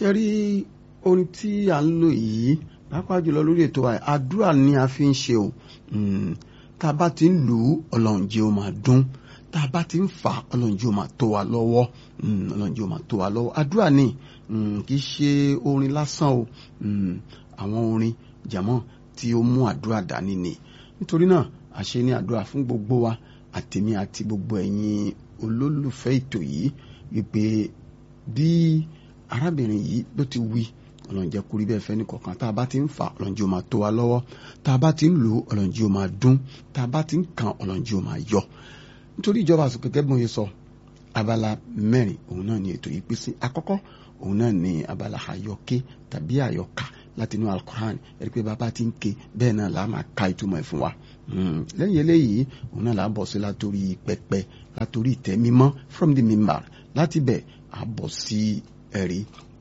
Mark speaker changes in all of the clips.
Speaker 1: ṣe rí orin tí à ń lò yìí pàápàá jùlọ lórí ètò wa àdúrà ni a fi ń ṣe o. Tá a bá ti ń lù ú Ọlọ́run jẹ́ ó máa dún, tá a bá ti ń fà Ọlọ́run jẹ́ ó máa tó wa lọ́wọ́, Ọlọ́run jẹ́ ó máa tó wa lọ́wọ́. Àdúrà ni kì í ṣe orin lásán o, àwọn orin jàmọ́ tí ó mú àdúrà dání ni. Nítorí náà a ṣe ní àdúrà fún gbogbo wa àtèmi àti gbogbo ẹ̀yin olólùfẹ́ ètò yìí wípé bí arábìnrin yìí ló ti wí Ọlọ́run jẹ́ kó rí bẹ́ẹ̀ fẹ́ ní kọ̀ọ̀kan. Tá a bá ti ń fà Ọlọ́run jẹ́ ó máa tó wa lọ́wọ́, tá a bá ti ń lò Ọlọ́run jẹ́ ó máa dún, tá a bá ti ń kàn Ọlọ́run jẹ́ ó máa yọ. Nítorí ìjọba àsìkò gẹ́gẹ́ bí mo ṣe sọ abala mẹ́rin òun náà ni ètò yìí pín sí. Àkọ́kọ́ òun náà ni abala àyọké tàbí àyọkà láti inú Al-Qur'an. Ẹ rí pé bàbá ti ń ké bẹ́ẹ̀ náà là máa ka ìtumọ̀ ẹ̀ fún wa. Lẹ́yìn eléyìí òun náà là ń bọ̀ sí látòrí pẹpẹ, látòrí ìtẹ́ mímọ́ from the mimbar. Láti bẹ̀ à bọ̀ sí ẹ̀rí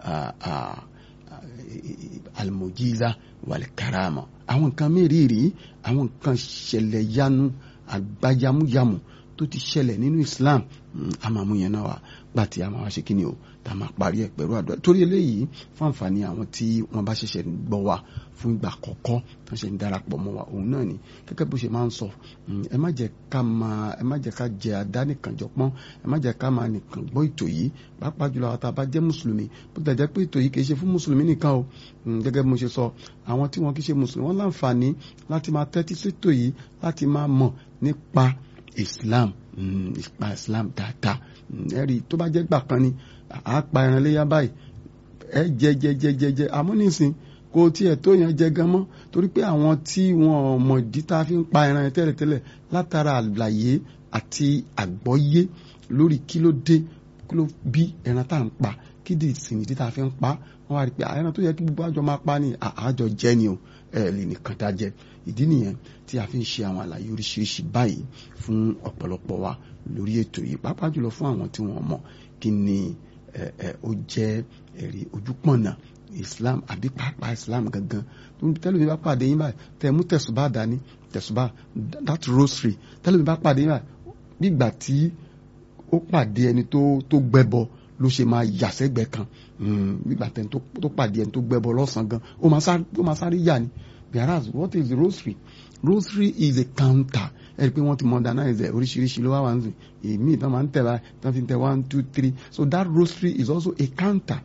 Speaker 1: al-mujiza wal-karama, àwọn nǹkan mẹ́rìírí, àwọn nǹkan ṣẹlẹ̀ yanu àgbáyamúyamù tó ti ṣẹlẹ̀ nínú Islam. A máa mú yẹn náà wá gbà tí a máa wá ṣe kí ni o, tá a máa parí ẹ̀ pẹ̀lú àdúrà. Torí eléyìí fún àǹfààní àwọn tí wọ́n bá ṣẹ̀ṣẹ̀ gbọ́ wa fún ìgbà àkọ́kọ́ tó ṣe ń darapọ̀ mọ́ wa, òun náà ni gẹ́gẹ́ bó ṣe máa ń sọ, ẹ má jẹ́ ká jẹ àdánìkànjọpọ́n, ẹ má jẹ́ ká máa nìkan gbọ́ ètò yìí pàápàá jùlọ àwọn tá a bá jẹ́ mùsùlùmí. Bó tilẹ̀ jẹ́ pé ètò yìí kì í ṣe fún mùsùlùmí nìkan o, gẹ́gẹ́ bí mo ṣe sọ, àwọn tí wọn kì í ṣe mùsùlùmí wọ́n láǹfààní láti máa tẹ́tí sétò yìí láti máa mọ̀ nípa Islam, nípa Islam dáadáa. Ẹ̀rí tó bá jẹ́ gbà kan ni àá pa ẹran léyà báyìí ẹ jẹ àmọ́ nísìn kò tiẹ̀ tó yẹn jẹ gan mọ́, torí pé àwọn tí wọn mọ̀ ìdí tá a fi ń pa ẹran yẹn tẹ́lẹ̀tẹ́lẹ̀ látara àlàyé àti àgbọ́yé lórí kí ló bí ẹran tá à ń pa, kí dì sí ní ìdí tá a fi ń pa, wọ́n wá rí pé ẹran tó yẹ kí gbogbo àjọ máa pa ni àjọ jẹ ni o, ẹ lè nìkan dá jẹ. Ìdí nìyẹn tí a fi ń ṣe àwọn àlàyé oríṣiríṣi báyìí fún ọ̀pọ̀lọpọ̀ wa lórí ètò yìí, pàápàá jùlọ fún àwọn tí wọ́n mọ̀ kí ni ó jẹ́ ẹ̀rí ojúpọ̀nà Islam àbí pàápàá Islam gangan. Tẹ́lẹ̀ mi bá pàdé yín báyìí tẹ́ mú tẹ̀sùbá dání, tẹ̀sùbá that rosary, tẹ́lẹ̀ mi bá pàdé yín báyìí nígbà tí ó pàdé ẹni tó gbẹ́bọ ló ṣe máa yà sẹ́gbẹ̀ẹ́ kan, nígbà tẹ́ni tó pàdé ẹni tó gbẹ́bọ lọ́sàn-án gan ó máa sáré yà ni. Whereas what is the rosary? Rosary is a counter. Ẹ rí pé wọ́n ti modernize ẹ̀, oríṣiríṣi ló wá wá ń sìn, èmi ìtàn máa ń tẹ̀ báyìí tán fi ń tẹ̀ 1 2 3. So that rosary is also a counter,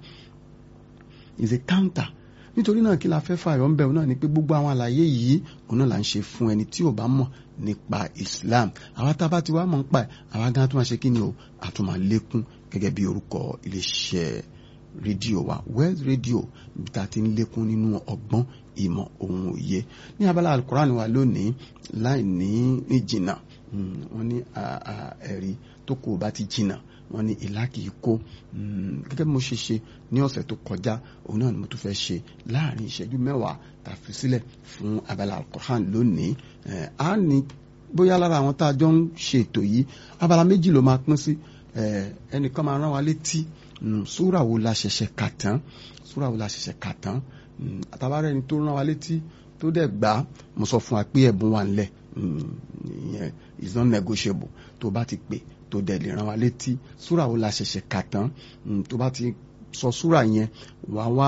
Speaker 1: is a counter. Nítorí náà kí la fẹ́ fààyàn ń bẹ̀ náà ni pé gbogbo àwọn àlàyé yìí òun náà là ń ṣe fún ẹni tí ò bá mọ̀ nípa Islam. Àwa tá a bá ti wá mọ̀ nípa ẹ̀, àwa gan tó máa ṣe kí ni o, àtúmọ̀ lékún gẹ́gẹ́ bí orúkọ iléeṣẹ́ rédíò wa Wells Radio, bí ta ti ń lékún nínú ọgbọ́n ìmọ̀ ohun òye. Ní abala Al-Qur'an wa lónìí láì ní jìnnà, wọ́n ní ẹ̀rí tó kò bá ti jìnnà wọ́n ní ìlà kìí kó. Gẹ́gẹ́ bí mo ṣe ní ọ̀sẹ̀ tó kọjá, òun náà ni mo tún fẹ́ ṣe láàrin ìṣẹ́jú mẹ́wàá tá a fi sílẹ̀ fún abala Al-Qur'an lónìí. A ní bóyá lára àwọn tá a jọ ń ṣe ètò yìí abala méjì ló máa pín sí. Ẹnìkan máa rán wa létí súrà wo la ṣẹ̀ṣẹ̀ kà tán, àtàbárẹ̀ ẹni tó rán wa létí tó dẹ̀ gbà, mo sọ fún wa pé ẹ̀bùn wà ńlẹ̀, ìyẹn is not negotiable. Tó bá ti pè tó dẹ̀ lè rán wa létí súrà wo la ṣẹ̀ṣẹ̀ kà tán, tó bá ti sọ súrà yẹn wá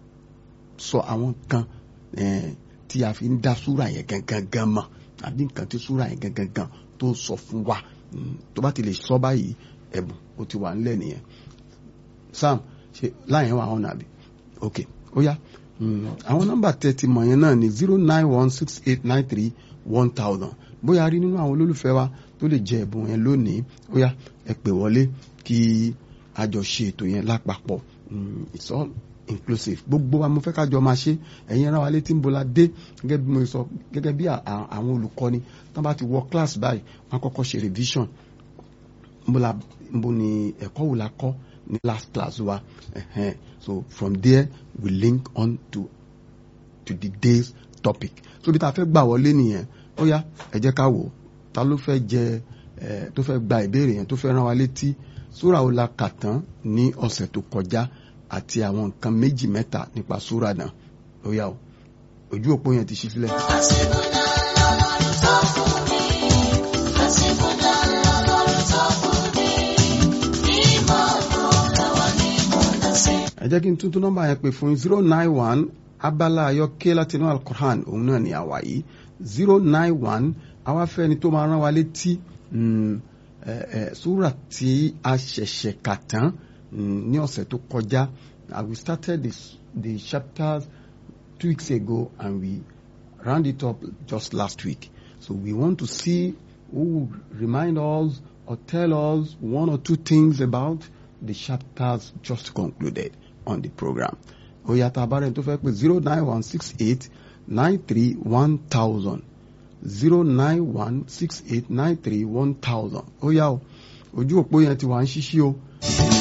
Speaker 1: sọ àwọn nǹkan tí a fi ń dá súrà yẹn gangan mọ̀, àbí nǹkan tí súrà yẹn gangan tó sọ fún wa. Tó bá ti lè sọ báyìí ẹ̀bùn ó ti wà ńlẹ̀ nìyẹn. Sam ṣe láyẹn wà hàn nàbí ok ó yá. Àwọn nọ́mbà tẹ́ ti mọ̀ yẹn náà ni 09168931000. Bóyá rí nínú àwọn olólùfẹ́ wa tó lè jẹ ẹ̀bùn yẹn lónìí, ó yá ẹ pè wọlé kí a jọ ṣe ètò yẹn lápapọ̀. It's all inclusive. Gbogbo wa mo fẹ́ ká jọ máa ṣe. Ẹ̀yin ara wa létí ń bola dé gẹ́gẹ́ bí mo sọ, gẹ́gẹ́ bí àwọn olùkọ́ni tán bá ti wọ class báyìí wọ́n kọ́kọ́ ṣe revision. Mbo ni ẹ̀kọ́ wò la kọ́ ní last class wa. So from there we link on to the day's topic. So bí ta fẹ́ gbà wọlé nìyẹn, ó yá ẹ jẹ́ ká wò ta ló fẹ́ jẹ tó fẹ́ gba ìbéèrè yẹn tó fẹ́ rán wa létí súrà wo la kà tán ní ọ̀sẹ̀ tó kọjá àti àwọn nǹkan méjì mẹ́ta nípa súrà náà. Ó yá o, ojú òpó yẹn ti ṣí sílẹ̀. ẹ jẹ́ kí n tuntun nọ́mbà yẹn pè fún 091 abala àyọkẹ́ láti inú Al-Qur'an òun náà ni àwa yìí 091 àwa fẹ́ ni tó máa rán wa létí súrà tí a ṣẹ̀ṣẹ̀ kà tán ní ọ̀sẹ̀ tó kọjá. We started the chapters 2 weeks ago and we round it up just last week. So we want to see who will remind us or tell us one or two things about the chapters just concluded on the program. Oya tabare tó fẹ́ pé 09168931000 09168931000. Oya o ojú òpó yẹn ti wà ń ṣíṣí o.